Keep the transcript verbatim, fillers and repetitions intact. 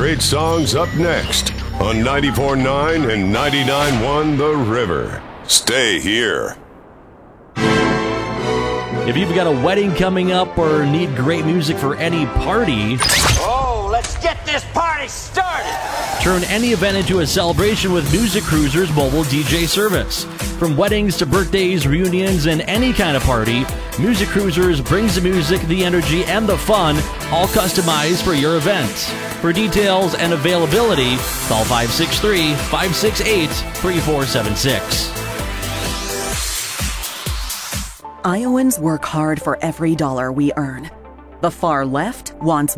great songs up next on ninety-four point nine and ninety-nine point one The River. Stay here. If you've got a wedding coming up or need great music for any party, oh, let's get this party started! Turn any event into a celebration with Music Cruiser's mobile D J service. From weddings to birthdays, reunions, and any kind of party, Music Cruisers brings the music, the energy, and the fun, all customized for your event. For details and availability, call five six three, five six eight, three four seven six. Iowans work hard for every dollar we earn. The far left wants